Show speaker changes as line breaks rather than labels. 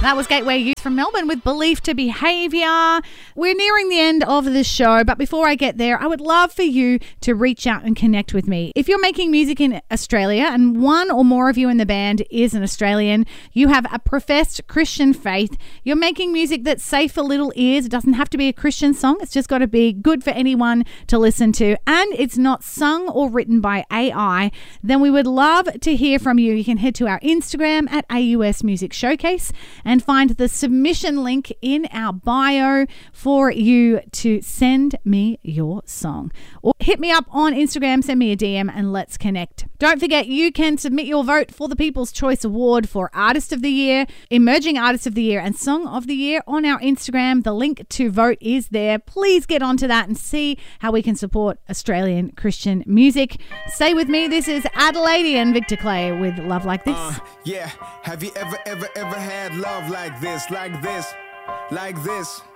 That was Gateway Youth from Melbourne with Belief to Behaviour. We're nearing the end of the show, but before I get there, I would love for you to reach out and connect with me. If you're making music in Australia and one or more of you in the band is an Australian, you have a professed Christian faith, you're making music that's safe for little ears, it doesn't have to be a Christian song, it's just got to be good for anyone to listen to, and it's not sung or written by AI, then we would love to hear from you. You can head to our Instagram at AUS Music Showcase and find the submission link in our bio for you to send me your song. Or hit me up on Instagram, send me a DM, and let's connect. Don't forget, you can submit your vote for the People's Choice Award for Artist of the Year, Emerging Artist of the Year, and Song of the Year on our Instagram. The link to vote is there. Please get onto that and see how we can support Australian Christian music. Stay with me. This is Adelaide and Victor Clay with Love Like This.
Yeah, have you ever had love like this, like this, like this?